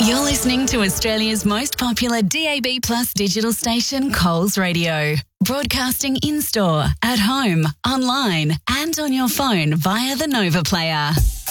You're listening to Australia's most popular DAB+ digital station, Coles Radio. Broadcasting in-store, at home, online and on your phone via the Nova Player.